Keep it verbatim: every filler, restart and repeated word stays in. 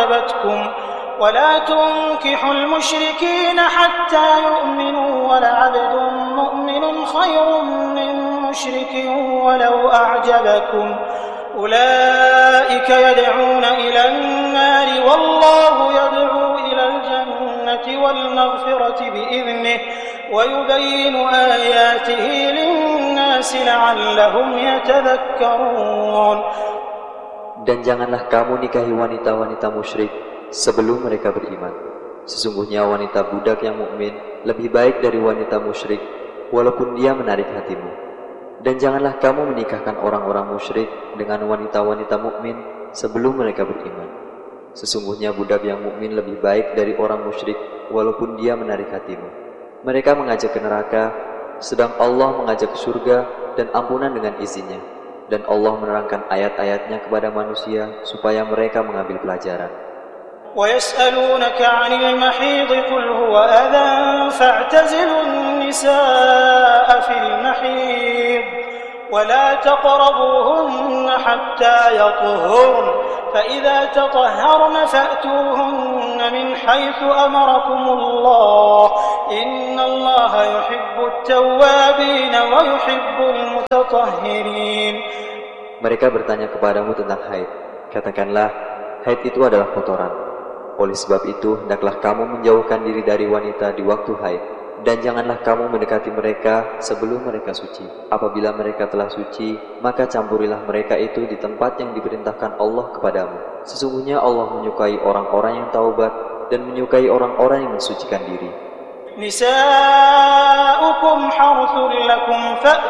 أعجبتكم ولا تنكحوا المشركين حتى يؤمنوا ولعبد مؤمن خير من مشرك ولو أعجبكم أولئك يدعون إلى النار والله يدعو إلى الجنة والمغفرة بإذنه ويبين آياته للناس لعلهم يتذكرون. Dan janganlah kamu nikahi wanita-wanita musyrik sebelum mereka beriman. Sesungguhnya wanita budak yang mukmin lebih baik dari wanita musyrik walaupun dia menarik hatimu. Dan janganlah kamu menikahkan orang-orang musyrik dengan wanita-wanita mukmin sebelum mereka beriman. Sesungguhnya budak yang mukmin lebih baik dari orang musyrik walaupun dia menarik hatimu. Mereka mengajak ke neraka, sedang Allah mengajak ke surga dan ampunan dengan izinnya. Dan Allah menerangkan ayat-ayatnya kepada manusia supaya mereka mengambil pelajaran. وَيَسْأَلُونَكَ عَنِ الْمَحِيضِ قُلْ هُوَ أَذًى فَاعْتَزِلُوا النِّسَاءَ فِي الْمَحِيضِ وَلَا تَقْرَبُوهُنَّ حَتَّى يَطْهُرْنَ فَإِذَا تَطَهَّرْنَ فَأْتُوهُنَّ مِنْ حَيْثُ أَمَرَكُمُ اللَّهُ إِنَّ اللَّهَ يُحِبُّ التَّوَّابِينَ وَيُحِبُّ الْمُتَطَهِّرِينَ. Mereka bertanya kepadamu tentang haid. Katakanlah, haid itu adalah kotoran. Oleh sebab itu, hendaklah kamu menjauhkan diri dari wanita di waktu haid. Dan janganlah kamu mendekati mereka sebelum mereka suci. Apabila mereka telah suci, maka campurilah mereka itu di tempat yang diperintahkan Allah kepadamu. Sesungguhnya Allah menyukai orang-orang yang taubat dan menyukai orang-orang yang mensucikan diri. Nisa'ukum harthul lakum